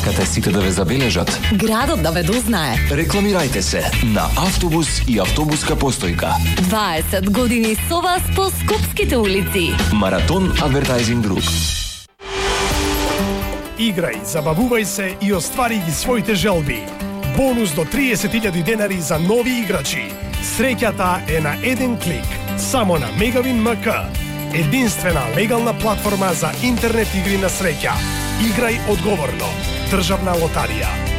Сакате сите да ве забележат? Градот да ве дознае. Рекламирајте се на автобус и автобуска постојка. 20 години со вас по скопските улици. Маратон Адвертайзинг Груп. Играј, забавувај се и оствари ги своите желби. Бонус до 30.000 денари за нови играчи. Среќата е на еден клик. Само на Мегавин МК. Единствена легална платформа за интернет игри на среќа. Играј одговорно. Државна лотарија.